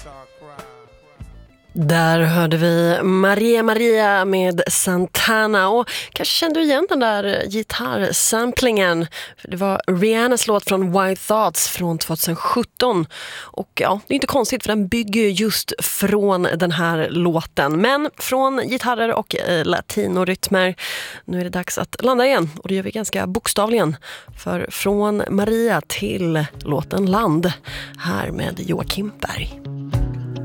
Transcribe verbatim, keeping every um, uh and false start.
Där hörde vi Maria Maria med Santana, och kanske kände du igen den där gitarrsamplingen. Det var Rihannas låt från White Thoughts från tjugohundrasjutton, och ja, det är inte konstigt för den bygger just från den här låten, men från gitarrer och eh, latinorytmer. Nu är det dags att landa igen, och det gör vi ganska bokstavligen, för från Maria till låten Land här med Joakim Berg.